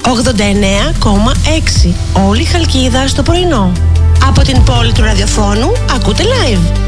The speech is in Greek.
89,6. Όλη η Χαλκίδα στο πρωινό. Από την πόλη του ραδιοφώνου ακούτε live.